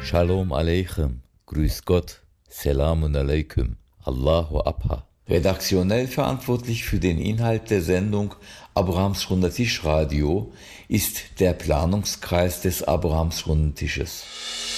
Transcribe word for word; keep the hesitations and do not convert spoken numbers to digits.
Shalom Aleichem, Grüß Gott, Selamun Aleikum, Allahu Abha. Redaktionell verantwortlich für den Inhalt der Sendung Abrahams Runder Tisch Radio ist der Planungskreis des Abrahams Runden Tisches.